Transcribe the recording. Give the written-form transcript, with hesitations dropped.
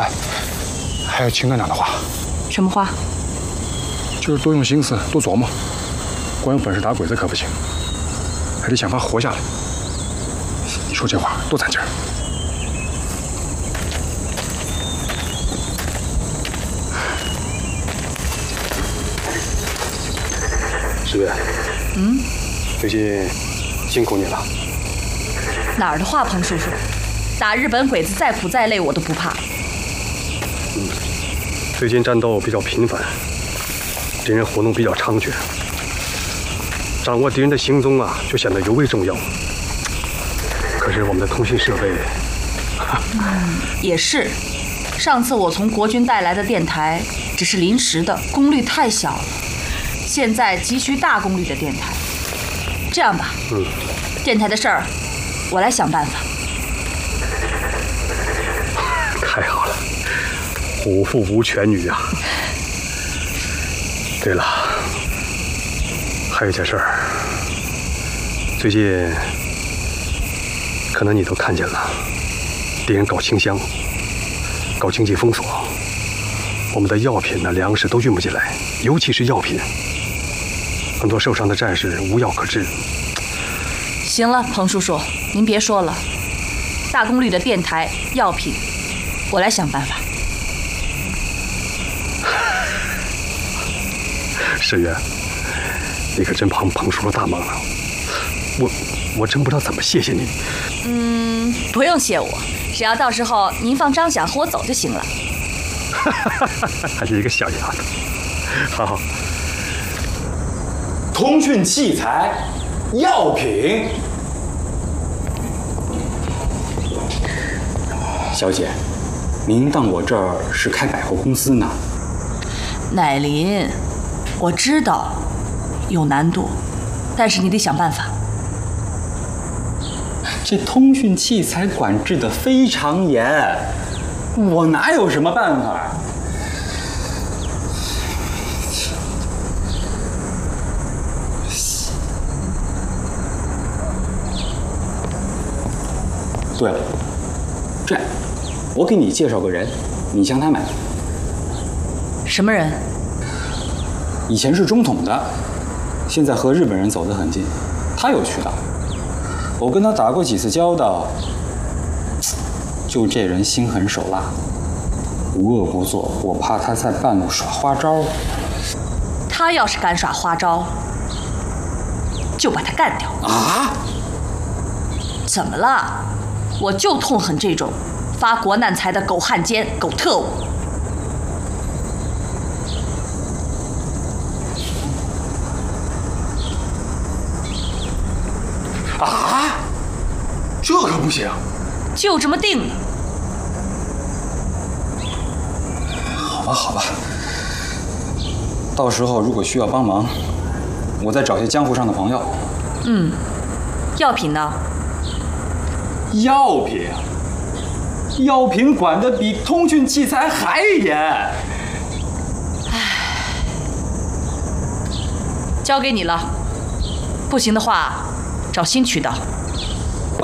哎，还有秦团长的话。 什么话？ 就是多用心思，多琢磨。光有本事打鬼子可不行，还得想法活下来。你说这话多攒劲儿！ 石月，最近辛苦你了。 哪儿的话，彭叔叔？打日本鬼子再苦再累我都不怕。 最近战斗比较频繁，敌人活动比较猖獗，掌握敌人的行踪啊，就显得尤为重要。可是我们的通讯设备， 也是。上次我从国军带来的电台只是临时的，功率太小了。现在急需大功率的电台。这样吧，电台的事儿我来想办法。 太好了，虎父无犬女啊！对了，还有一件事儿，最近可能你都看见了，敌人搞清乡，搞经济封锁，我们的药品呢、粮食都运不进来，尤其是药品，很多受伤的战士无药可治。 行了，彭叔叔，您别说了，大功率的电台、药品，我来想办法。 世月，你可真帮彭叔叔大忙了，我真不知道怎么谢谢你。 不用谢我，只要到时候您放张响和我走就行了。 还是一个小丫头。好。 通讯器材、药品。小姐，您当我这儿是开百货公司呢？ 乃林，我知道有难度，但是你得想办法。 这通讯器材管制得非常严，我哪有什么办法？对了，这样，我给你介绍个人，你向他买。 什么人？ 以前是中统的，现在和日本人走得很近，他有渠道。我跟他打过几次交道，就这人心狠手辣，无恶不作，我怕他在半路耍花招。 他要是敢耍花招，就把他干掉。 啊？ 怎么了？我就痛恨这种发国难财的狗汉奸、狗特务。 啊？这可不行！ 就这么定了。 好吧，好吧。到时候如果需要帮忙，我再找些江湖上的朋友。 药品呢？ 药品管得比通讯器材还严。 交给你了。不行的话，找新渠道。